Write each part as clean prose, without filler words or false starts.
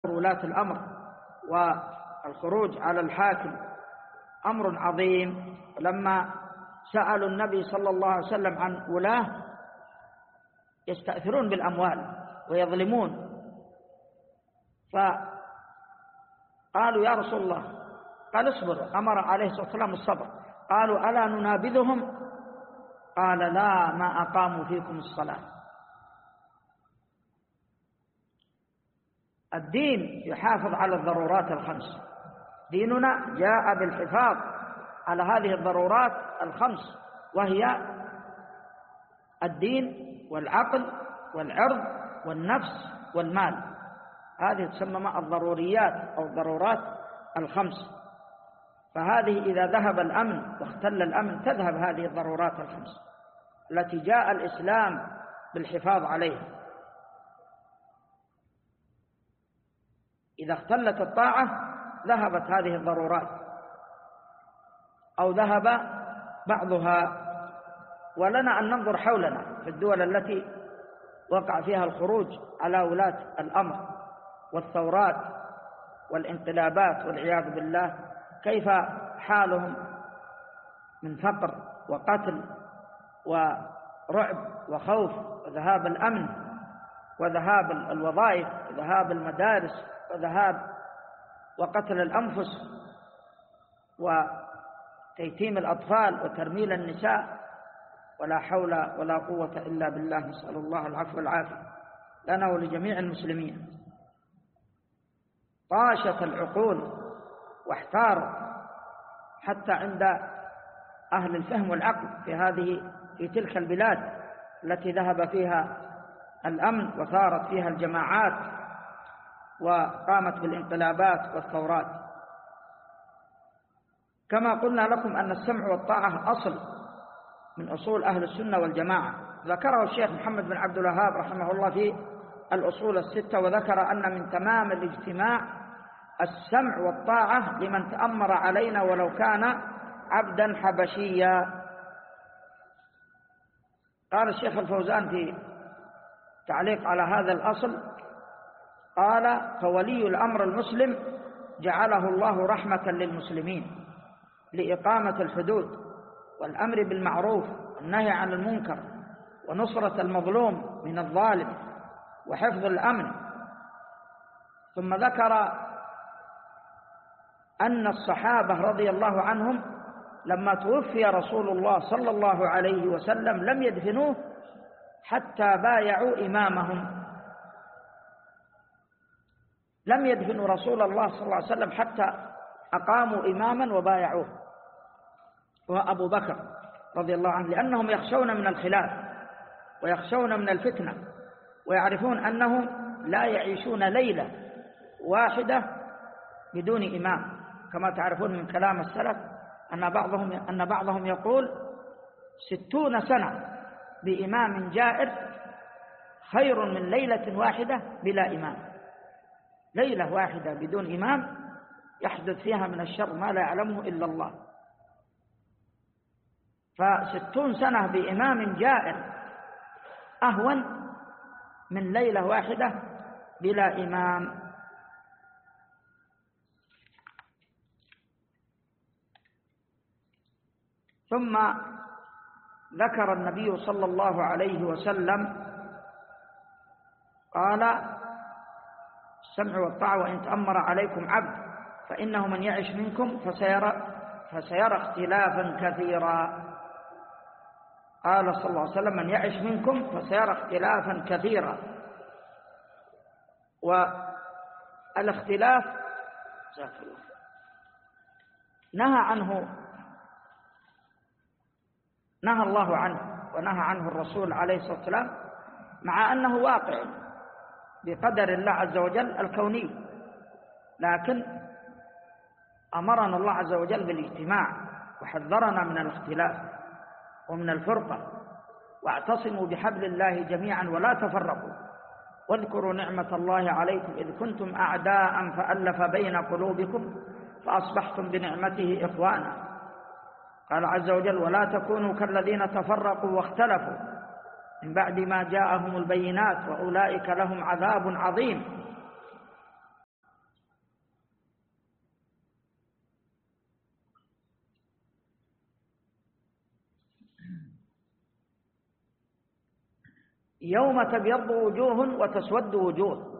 ولاة الأمر والخروج على الحاكم أمر عظيم. لما سألوا النبي صلى الله عليه وسلم عن ولاة يستأثرون بالأموال ويظلمون، فقالوا يا رسول الله، قال اصبر، أمر عليه الصلاة والسلام الصبر. قالوا ألا ننابذهم؟ قال لا، ما أقاموا فيكم الصلاة. الدين يحافظ على الضرورات الخمس، ديننا جاء بالحفاظ على هذه الضرورات الخمس، وهي الدين والعقل والعرض والنفس والمال. هذه تسمى الضروريات أو الضرورات الخمس. فهذه إذا ذهب الأمن واختل الأمن تذهب هذه الضرورات الخمس التي جاء الإسلام بالحفاظ عليها. إذا اختلت الطاعة ذهبت هذه الضرورات أو ذهب بعضها. ولنا أن ننظر حولنا في الدول التي وقع فيها الخروج على ولاة الأمر والثورات والانقلابات والعياذ بالله، كيف حالهم من فقر وقتل ورعب وخوف وذهاب الأمن وذهاب الوظائف وذهاب المدارس وذهاب وقتل الأنفس وتيتيم الأطفال وترميل النساء. ولا حول ولا قوة إلا بالله، نسأل الله العفو والعافية لنا ولجميع المسلمين. طاشت العقول واحتاروا حتى عند أهل الفهم والعقل في تلك البلاد التي ذهب فيها الأمن وثارت فيها الجماعات وقامت بالانقلابات والثورات. كما قلنا لكم أن السمع والطاعة أصل من أصول أهل السنة والجماعة، ذكره الشيخ محمد بن عبد الوهاب رحمه الله في الأصول الستة، وذكر أن من تمام الاجتماع السمع والطاعة لمن تأمر علينا ولو كان عبدا حبشيا. قال الشيخ الفوزان في تعليق على هذا الأصل، قال فولي الأمر المسلم جعله الله رحمة للمسلمين لإقامة الحدود والأمر بالمعروف والنهي عن المنكر ونصرة المظلوم من الظالم وحفظ الأمن. ثم ذكر أن الصحابة رضي الله عنهم لما توفي رسول الله صلى الله عليه وسلم لم يدفنوه حتى بايعوا إمامهم، لم يدفنوا رسول الله صلى الله عليه وسلم حتى أقاموا إماما وبايعوه، وأبو بكر رضي الله عنه، لأنهم يخشون من الخلاف ويخشون من الفتنة، ويعرفون أنهم لا يعيشون ليلة واحدة بدون إمام، كما تعرفون من كلام السلف أن بعضهم يقول 60 سنة بإمام جائر خير من ليلة واحدة بلا إمام. ليلة واحدة بدون إمام يحدث فيها من الشر ما لا يعلمه إلا الله، ف60 سنة بإمام جائر أهون من ليلة واحدة بلا إمام. ثم ذكر النبي صلى الله عليه وسلم قال السمع والطاعة وإن تأمر عليكم عبد فإنه من يعش منكم فسيرى اختلافا كثيرا. قال صلى الله عليه وسلم من يعش منكم فسيرى اختلافا كثيرا. والاختلاف نهى الله عنه ونهى عنه الرسول عليه الصلاة والسلام، مع أنه واقع بقدر الله عز وجل الكوني، لكن أمرنا الله عز وجل بالاجتماع وحذرنا من الاختلاف ومن الفرقة، واعتصموا بحبل الله جميعا ولا تفرقوا واذكروا نعمة الله عليكم إذ كنتم أعداء فألف بين قلوبكم فأصبحتم بنعمته إخوانا. قال عز وجل ولا تكونوا كالذين تفرقوا واختلفوا من بعد ما جاءهم البينات وأولئك لهم عذاب عظيم. يوم تبيض وجوه وتسود وجوه.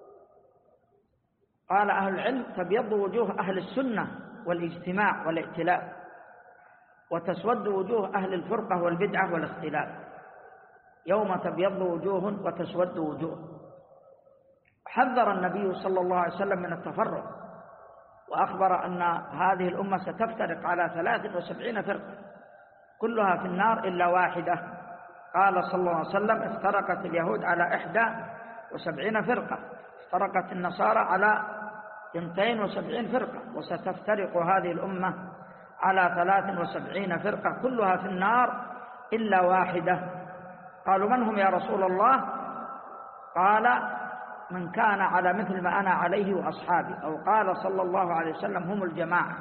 قال أهل العلم: تبيض وجوه أهل السنة والاجتماع والائتلاف، وتسود وجوه أهل الفرقة والبدعة والاختلاف. يوم تبيض وجوه وتسود وجوه. حذر النبي صلى الله عليه وسلم من التفرق، وأخبر أن هذه الأمة ستفترق على 73 فرقة كلها في النار إلا واحدة. قال صلى الله عليه وسلم: افترقت اليهود على 71 فرقة، افترقت النصارى على 72 فرقة، وستفترق هذه الأمة على 73 فرقة كلها في النار إلا واحدة. قالوا: من هم يا رسول الله؟ قال: من كان على مثل ما أنا عليه وأصحابي، أو قال صلى الله عليه وسلم: هم الجماعة.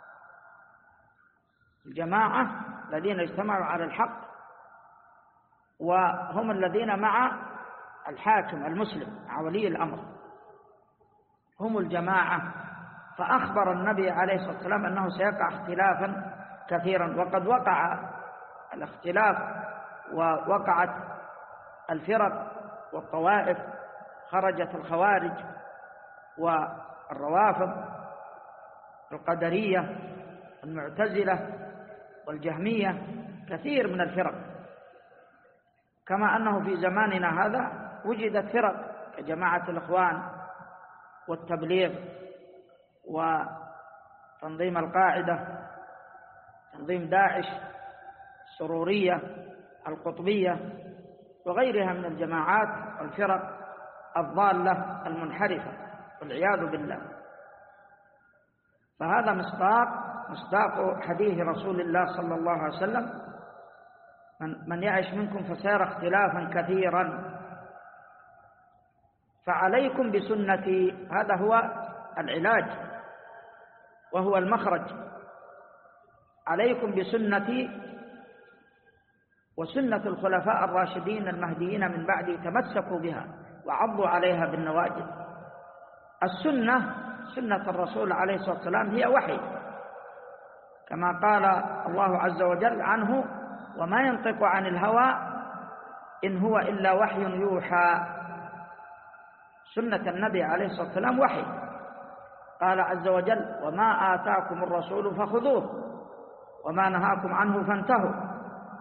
الجماعة الذين اجتمعوا على الحق، وهم الذين مع الحاكم المسلم مع ولي الأمر، هم الجماعة. فأخبر النبي عليه الصلاة والسلام أنه سيقع اختلافا كثيرا، وقد وقع الاختلاف ووقعت الفرق والطوائف، خرجت الخوارج والروافض، القدرية، المعتزلة، والجهمية، كثير من الفرق. كما أنه في زماننا هذا وجدت فرق كجماعة الإخوان والتبليغ وتنظيم القاعدة، تنظيم داعش، السرورية، القطبية، وغيرها من الجماعات والفرق الضالة المنحرفة والعياذ بالله. فهذا مصداق حديث رسول الله صلى الله عليه وسلم: من يعش منكم فسيرى اختلافا كثيرا، فعليكم بسنتي. هذا هو العلاج وهو المخرج. عليكم بسنتي وسنة الخلفاء الراشدين المهديين من بعدي، تمسكوا بها وعضوا عليها بالنواجذ. السنة، سنة الرسول عليه الصلاة والسلام، هي وحي، كما قال الله عز وجل عنه: وما ينطق عن الهوى إن هو إلا وحي يوحى. سنة النبي عليه الصلاة والسلام وحي. قال عز وجل: وما آتاكم الرسول فخذوه وما نهاكم عنه فانتهوا.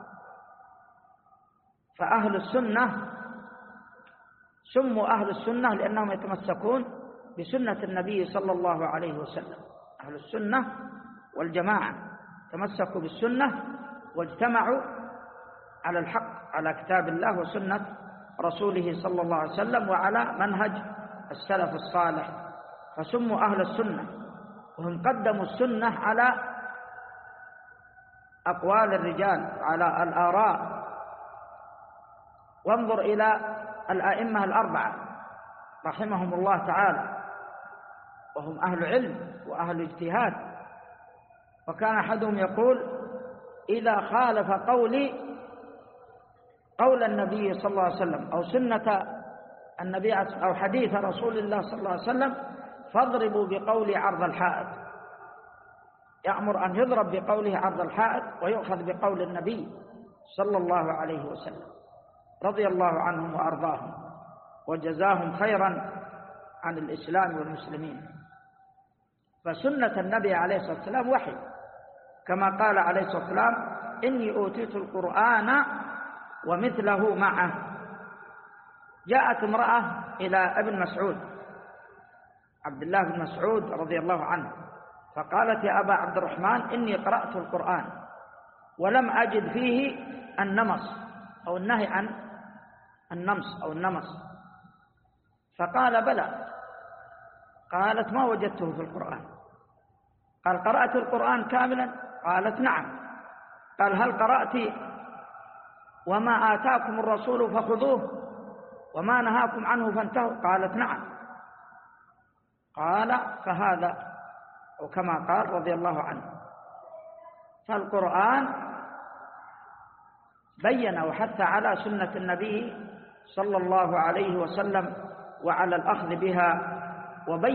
فأهل السنة سموا أهل السنة لأنهم يتمسكون بسنة النبي صلى الله عليه وسلم. أهل السنة والجماعة تمسكوا بالسنة واجتمعوا على الحق، على كتاب الله وسنة رسوله صلى الله عليه وسلم، وعلى منهج السلف الصالح، فسموا أهل السنة. وهم قدموا السنة على أقوال الرجال، على الآراء. وانظر إلى الأئمة الأربعة رحمهم الله تعالى، وهم أهل علم وأهل اجتهاد. وكان أحدهم يقول: إذا خالف قولي قول النبي صلى الله عليه وسلم أو سنة النبي أو حديث رسول الله صلى الله عليه وسلم فاضربوا بقولي عرض الحائط. يأمر أن يضرب بقوله عرض الحائط ويؤخذ بقول النبي صلى الله عليه وسلم، رضي الله عنهم وأرضاهم وجزاهم خيرا عن الإسلام والمسلمين. فسنة النبي عليه الصلاة والسلام وحي، كما قال عليه الصلاة والسلام: إني أوتيت القرآن ومثله معه. جاءت امرأة إلى ابن مسعود، عبد الله بن مسعود رضي الله عنه، فقالت: يا أبا عبد الرحمن، إني قرأت القرآن ولم أجد فيه النمص أو النهي عن النمص أو النمص. فقال: بلى. قالت: ما وجدته في القرآن. قال: قرأت القرآن كاملا؟ قالت: نعم. قال: هل قرأت وما آتاكم الرسول فخذوه وما نهاكم عنه فانتهوا؟ قالت: نعم. قال: فهذا، وكما قال رضي الله عنه. فالقرآن بين وحث على سنة النبي صلى الله عليه وسلم وعلى الأخذ بها، وبين